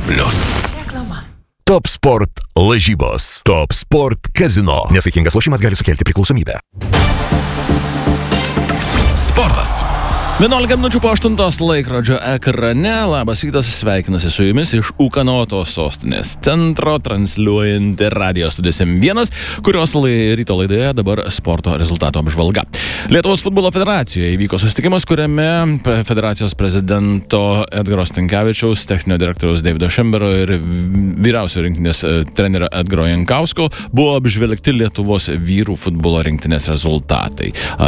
Reklama. Top Sport lažybos. Top Sport kazino. Nesaikingas lošimas gali sukelti priklausomybę. Sportas. 11 minučių po 8 laikrodžio ekrane. Labas rytas, sveikinuosi su jumis iš ūkanotos sostinės centro, transliuojant Radio Studijos M1, kurios ryto laidoje dabar sporto rezultato apžvalga. Lietuvos futbolo federacijoje įvyko susitikimas, kuriame federacijos prezidento Edgaro Stankevičiaus, techninio direktoriaus Davido Šembero ir vyriausio rinktinės trenerio Edgaro Jankausko buvo apžvelgti Lietuvos vyrų futbolo rinktinės rezultatai.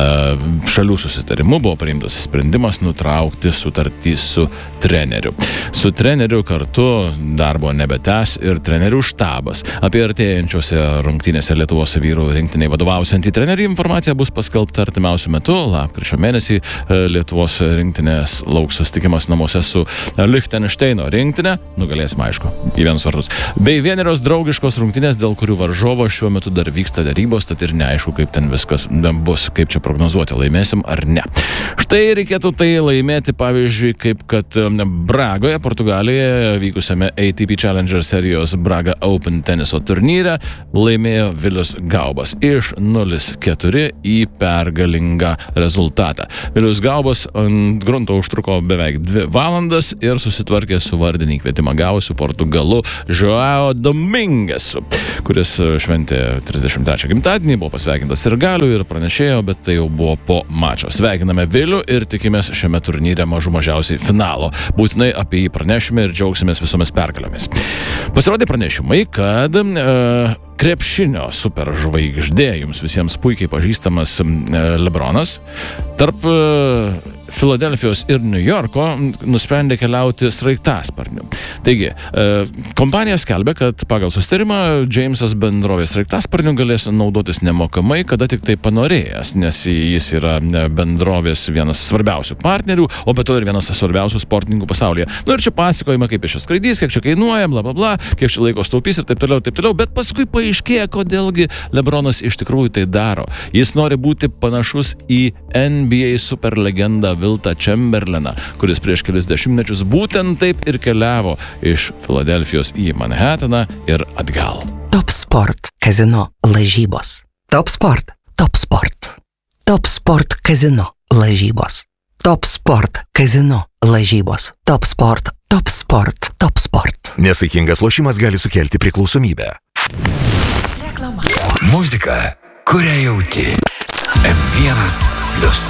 Šalių susitarimu buvo priimtas sprendimas nutraukti sutartį su treneriu. Su treneriu kartu darbo nebetęs ir trenerių štabas. Apie artėjančiose rungtynėse Lietuvos vyrų rinktiniai vadovausiantį trenerį informacija bus paskelbta artimiausiu metu. Lapkričio mėnesį Lietuvos rinktinės lauks susitikimas namuose su Lichtenšteino rinktinė. Nugalėsime, aišku, į vienus vartus. Bei vienerios draugiškos rungtynės, dėl kurių varžovo šiuo metu dar vyksta derybos, tad ir neaišku, kaip ten viskas bus, kaip čia prognozuoti, laimėsim ar ne. Štai reikėtų tai laimėti, pavyzdžiui, kaip kad Bragoje, Portugalijoje vykusiame ATP Challenger serijos Braga Open teniso turnyre laimėjo Vilius Gaubas iš 0-4 į pergalingą rezultatą. Vilius Gaubas ant grunto užtruko beveik 2 valandas ir susitvarkė su vardinį kvietimą gavusiu Portugalu Joao Dominguesu, kuris šventė 33 gimtadienį, buvo pasveikintas ir galių ir pranešėjo, bet tai jau buvo po mačo. Sveikiname Vilių ir tikimės šiame turnyre mažiausiai finalo. Būtinai apie jį pranešime ir džiaugsimės visomis pergalėmis. Pasirodė pranešimai, kad krepšinio superžvaigždė, jums visiems puikiai pažįstamas LeBronas, tarp Filadelfijos ir New Yorko nusprendė keliauti sraigtasparniu. Taigi, kompanija skelbia, kad pagal susitarimą Džeimsas bendrovės sraigtasparniu galės naudotis nemokamai, kada tik tai panorėjęs, nes jis yra bendrovės vienas svarbiausių partnerių, o be to ir vienas svarbiausių sportininkų pasaulyje. Ir čia pasakojama, kaip iš čia skraidys, kiek čia kainuoja, bla bla bla, kiek čia laiko staupys ir taip toliau, bet paskui paaiškėja, kodėlgi LeBronas iš tikrųjų tai daro. Jis nori būti panašus į NBA superlegendą Wiltą Chamberlainą, kuris prieš kelis dešimtmečius būtent taip ir keliavo iš Filadelfijos į Manhattaną ir atgal. Top Sport kazino lažybos. Top Sport. Top Sport. Top Sport kazino lažybos. Top Sport kazino lažybos. Top Sport. Top Sport. Top Sport. Nesaikingas lošimas gali sukelti priklausomybę. Reklama. Muzika, kurią jauti. M1+.